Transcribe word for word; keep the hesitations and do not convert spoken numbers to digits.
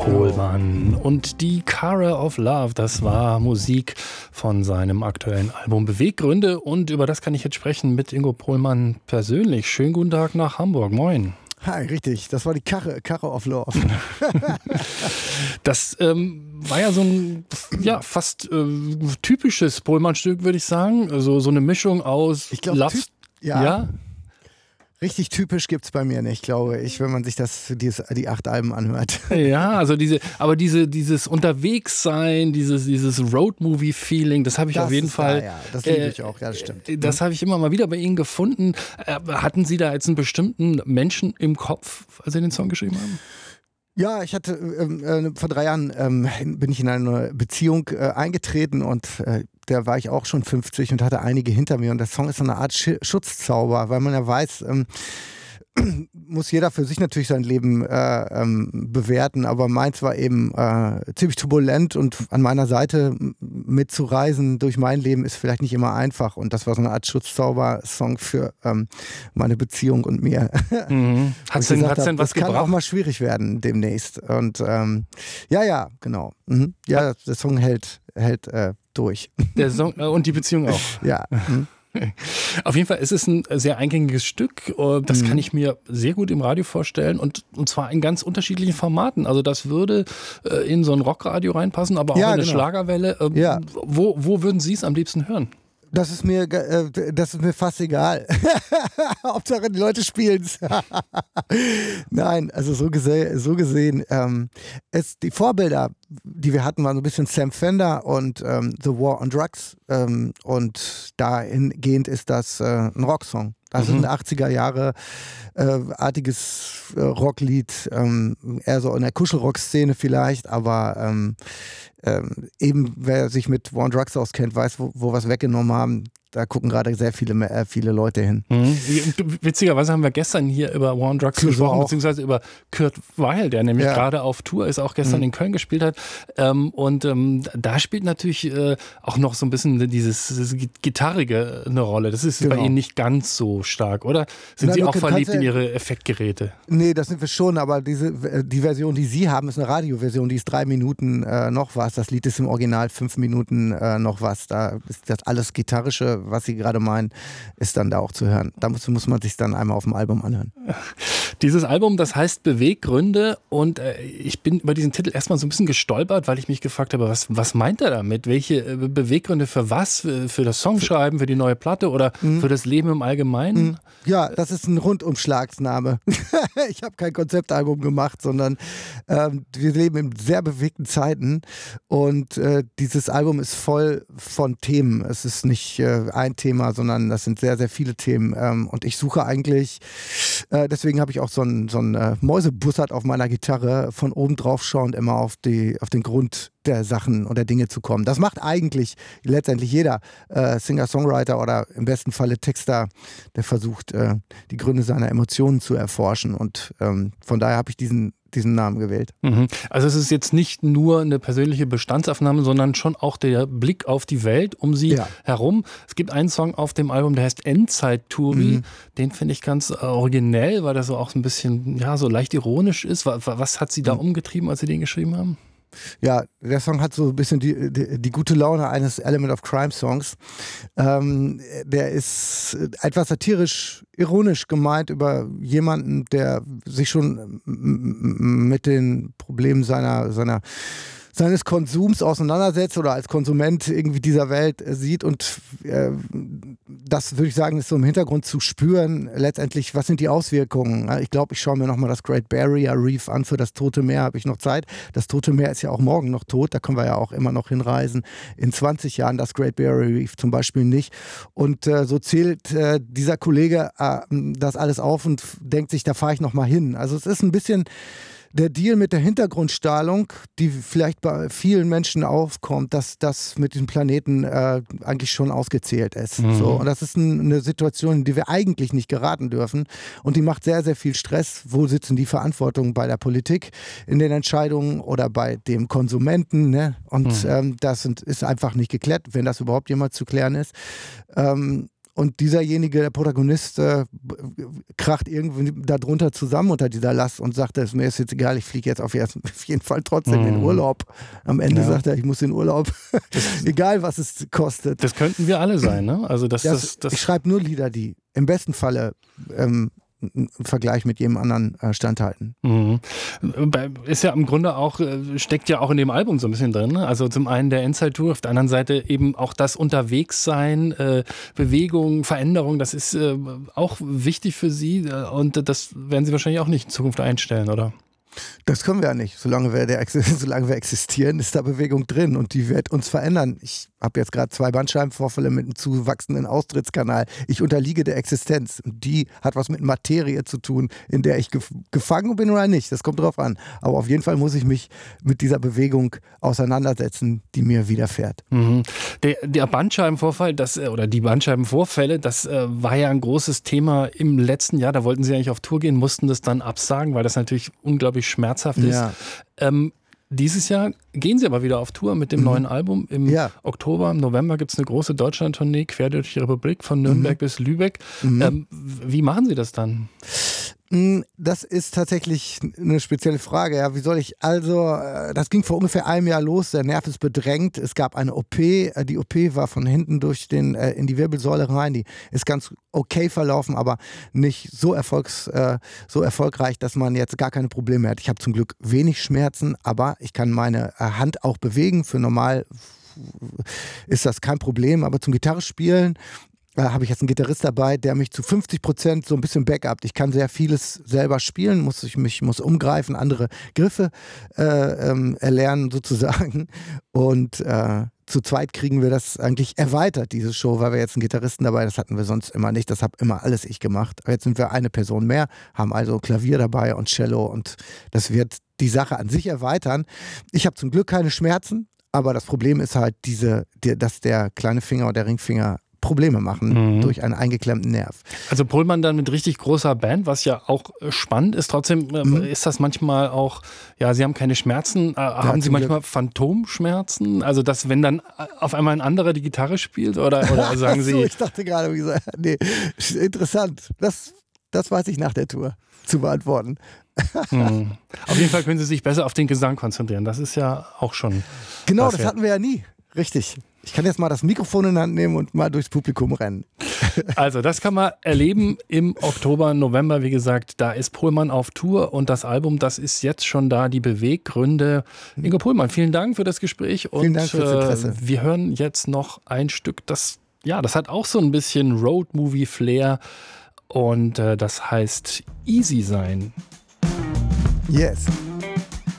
Pohlmann. Und die Cara of Love, das war Musik von seinem aktuellen Album Beweggründe. Und über das kann ich jetzt sprechen mit Ingo Pohlmann persönlich. Schönen guten Tag nach Hamburg. Moin. Hi, richtig. Das war die Karre, Karre of Love. Das ähm, war ja so ein ja, fast äh, typisches Pohlmann-Stück, würde ich sagen. Also so eine Mischung aus ich glaub, Love. Ja. ja. Richtig typisch gibt es bei mir nicht, glaube ich, wenn man sich das, dieses, die acht Alben anhört. Ja, also diese, aber diese, dieses Unterwegssein, dieses, dieses Road-Movie-Feeling, das habe ich das auf jeden ist, Fall. Ja, ja, das liebe ich auch, ja, das stimmt. Das habe ich immer mal wieder bei Ihnen gefunden. Hatten Sie da jetzt einen bestimmten Menschen im Kopf, als Sie den Song geschrieben haben? Ja, ich hatte ähm, äh, vor drei Jahren ähm, bin ich in eine Beziehung äh, eingetreten und äh, da war ich auch schon fünfzig und hatte einige hinter mir und der Song ist so eine Art Sch- Schutzzauber, weil man ja weiß, ähm, muss jeder für sich natürlich sein Leben äh, ähm, bewerten, aber meins war eben äh, ziemlich turbulent und an meiner Seite mitzureisen durch mein Leben ist vielleicht nicht immer einfach und das war so eine Art Schutzzauber-Song für ähm, meine Beziehung und mir. Mhm. Hat es denn, hat's denn was das kann gebracht? auch mal schwierig werden demnächst und ähm, ja, ja, genau. Mhm. Ja, der Song hält, hält äh, durch. Der Song äh, und die Beziehung auch. Ja. Mhm. Auf jeden Fall ist es ein sehr eingängiges Stück. Das mhm. kann ich mir sehr gut im Radio vorstellen und, und zwar in ganz unterschiedlichen Formaten. Also das würde in so ein Rockradio reinpassen, aber auch ja, in eine genau. Schlagerwelle. Ja. Wo, wo würden Sie es am liebsten hören? Das ist mir, äh, das ist mir fast egal. Hauptsache die Leute spielen es. Nein, also so gesehen, so gesehen ähm, es, die Vorbilder, die wir hatten, waren so ein bisschen Sam Fender und ähm, The War on Drugs. Ähm, und dahingehend ist das äh, ein Rocksong. Das mhm. ist ein achtziger Jahre äh, artiges äh, Rocklied, ähm, eher so in der Kuschelrock-Szene vielleicht, aber ähm, ähm, eben wer sich mit War on Drugs auskennt, weiß, wo, wo wir es weggenommen haben. Da gucken gerade sehr viele, äh, viele Leute hin. Mhm. Witzigerweise haben wir gestern hier über War on Drugs Kurt gesprochen, auch. beziehungsweise über Kurt Weill, der nämlich ja. gerade auf Tour ist, auch gestern mhm. in Köln gespielt hat. Ähm, und ähm, da spielt natürlich äh, auch noch so ein bisschen dieses, dieses Gitarrige eine Rolle. Das ist genau. bei Ihnen nicht ganz so stark, oder? Sind Na, Sie auch verliebt in Ihre Effektgeräte? Nee, das sind wir schon, aber diese, die Version, die Sie haben, ist eine Radioversion, die ist drei Minuten äh, noch was. Das Lied ist im Original fünf Minuten äh, noch was. Da ist das alles Gitarrische, was Sie gerade meinen, ist dann da auch zu hören. Da muss, muss man sich dann einmal auf dem Album anhören. Dieses Album, das heißt Beweggründe und äh, ich bin über diesen Titel erstmal so ein bisschen gestolpert, weil ich mich gefragt habe, was, was meint er damit? Welche äh, Beweggründe für was? Für, für das Songschreiben, für die neue Platte oder mhm. für das Leben im Allgemeinen? Mhm. Ja, das ist ein Rundumschlagsname. Ich habe kein Konzeptalbum gemacht, sondern ähm, wir leben in sehr bewegten Zeiten und äh, dieses Album ist voll von Themen. Es ist nicht äh, ein Thema, sondern das sind sehr, sehr viele Themen. Ähm, und ich suche eigentlich, äh, deswegen habe ich auch so einen so ein, äh, Mäusebussard auf meiner Gitarre, von oben drauf schauend immer auf, die, auf den Grund der Sachen oder Dinge zu kommen. Das macht eigentlich letztendlich jeder äh, Singer-Songwriter oder im besten Falle Texter, der versucht, äh, die Gründe seiner Emotionen zu erforschen. Und ähm, von daher habe ich diesen diesen Namen gewählt. Mhm. Also es ist jetzt nicht nur eine persönliche Bestandsaufnahme, sondern schon auch der Blick auf die Welt um sie ja. herum. Es gibt einen Song auf dem Album, der heißt Endzeit-Touri. Mhm. Den finde ich ganz originell, weil der so auch ein bisschen, ja, so leicht ironisch ist. Was hat Sie da mhm. umgetrieben, als Sie den geschrieben haben? Ja, der Song hat so ein bisschen die, die, die gute Laune eines Element of Crime Songs. Ähm, der ist etwas satirisch, ironisch gemeint über jemanden, der sich schon mit den Problemen seiner, seiner seines Konsums auseinandersetzt oder als Konsument irgendwie dieser Welt äh, sieht und äh, das würde ich sagen, ist so im Hintergrund zu spüren, letztendlich, was sind die Auswirkungen? Ich glaube, ich schaue mir nochmal das Great Barrier Reef an, für das Tote Meer habe ich noch Zeit. Das Tote Meer ist ja auch morgen noch tot, da können wir ja auch immer noch hinreisen. In zwanzig Jahren das Great Barrier Reef zum Beispiel nicht. Und äh, so zählt äh, dieser Kollege äh, das alles auf und denkt sich, da fahre ich nochmal hin. Also es ist ein bisschen der Deal mit der Hintergrundstrahlung, die vielleicht bei vielen Menschen aufkommt, dass das mit dem Planeten äh, eigentlich schon ausgezählt ist. Mhm. So, und das ist ein, eine Situation, in die wir eigentlich nicht geraten dürfen. Und die macht sehr, sehr viel Stress. Wo sitzen die Verantwortungen bei der Politik in den Entscheidungen oder bei dem Konsumenten? Ne? Und mhm. ähm, das sind, ist einfach nicht geklärt, wenn das überhaupt jemals zu klären ist. Ähm, und dieserjenige, der Protagonist, äh, kracht irgendwie darunter zusammen unter dieser Last und sagt, es mir ist jetzt egal, ich fliege jetzt auf jeden Fall trotzdem mm. in Urlaub. Am Ende ja. sagt er, ich muss in Urlaub, egal was es kostet. Das könnten wir alle sein, ne? Also das, das, das, das ich schreibe nur Lieder, die im besten Falle ähm, einen Vergleich mit jedem anderen äh, standhalten. Mhm. Ist ja im Grunde auch, steckt ja auch in dem Album so ein bisschen drin. Ne? Also zum einen der Endzeit-Tour, auf der anderen Seite eben auch das Unterwegssein, äh, Bewegung, Veränderung, das ist äh, auch wichtig für Sie und das werden Sie wahrscheinlich auch nicht in Zukunft einstellen, oder? Das können wir ja nicht. Solange wir, der, solange wir existieren, ist da Bewegung drin und die wird uns verändern. Ich habe jetzt gerade zwei Bandscheibenvorfälle mit einem zuwachsenden Austrittskanal. Ich unterliege der Existenz. Und die hat was mit Materie zu tun, in der ich gef- gefangen bin oder nicht. Das kommt drauf an. Aber auf jeden Fall muss ich mich mit dieser Bewegung auseinandersetzen, die mir widerfährt. Mhm. Der, der Bandscheibenvorfall, das, oder die Bandscheibenvorfälle, das äh, war ja ein großes Thema im letzten Jahr. Da wollten Sie eigentlich auf Tour gehen, mussten das dann absagen, weil das natürlich unglaublich schmerzhaft ist. Ja. Ähm, dieses Jahr gehen Sie aber wieder auf Tour mit dem mhm. neuen Album. Im ja. Oktober, im November gibt es eine große Deutschland-Tournee quer durch die Republik, von Nürnberg mhm. bis Lübeck. Mhm. Ähm, wie machen Sie das dann? Das ist tatsächlich eine spezielle Frage. Ja, wie soll ich also, das ging vor ungefähr einem Jahr los, der Nerv ist bedrängt, es gab eine O P, die O P war von hinten durch den, äh, in die Wirbelsäule rein, die ist ganz okay verlaufen, aber nicht so, erfolgs, äh, so erfolgreich, dass man jetzt gar keine Probleme hat. Ich habe zum Glück wenig Schmerzen, aber ich kann meine Hand auch bewegen, für normal ist das kein Problem, aber zum Gitarre spielen äh, habe ich jetzt einen Gitarrist dabei, der mich zu fünfzig Prozent so ein bisschen backupt. Ich kann sehr vieles selber spielen, muss ich mich muss umgreifen, andere Griffe äh, ähm, erlernen sozusagen und äh, zu zweit kriegen wir das eigentlich erweitert, diese Show, weil wir jetzt einen Gitarristen dabei, das hatten wir sonst immer nicht, das habe immer alles ich gemacht. Aber jetzt sind wir eine Person mehr, haben also Klavier dabei und Cello und das wird die Sache an sich erweitern. Ich habe zum Glück keine Schmerzen, aber das Problem ist halt, diese, die, dass der kleine Finger und der Ringfinger Probleme machen mhm. durch einen eingeklemmten Nerv. Also Pohlmann dann mit richtig großer Band, was ja auch spannend ist. Trotzdem mhm. ist das manchmal auch, ja, Sie haben keine Schmerzen. Äh, ja, haben Sie manchmal Glück. Phantomschmerzen? Also, dass wenn dann auf einmal ein anderer die Gitarre spielt? Oder, oder sagen Sie... so, ich dachte gerade, wie gesagt, nee, interessant. Das, das weiß ich nach der Tour zu beantworten. mhm. Auf jeden Fall können Sie sich besser auf den Gesang konzentrieren. Das ist ja auch schon... Genau, das hatten wir ja nie. Richtig. Ich kann jetzt mal das Mikrofon in die Hand nehmen und mal durchs Publikum rennen. Also das kann man erleben im Oktober, November. Wie gesagt, da ist Pohlmann auf Tour und das Album, das ist jetzt schon da, die Beweggründe. Ingo Pohlmann, vielen Dank für das Gespräch. Und vielen Dank fürs Interesse. Äh, wir hören jetzt noch ein Stück, das, ja, das hat auch so ein bisschen Road-Movie-Flair und äh, das heißt Easy sein. Yes.